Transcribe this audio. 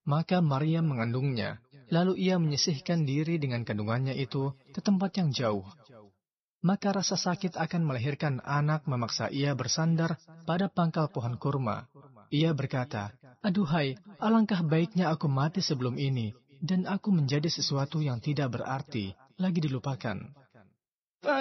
Maka Maryam mengandungnya, lalu ia menyisihkan diri dengan kandungannya itu ke tempat yang jauh. Maka rasa sakit akan melahirkan anak memaksa ia bersandar pada pangkal pohon kurma. Ia berkata, "Aduhai, alangkah baiknya aku mati sebelum ini, dan aku menjadi sesuatu yang tidak berarti, lagi dilupakan."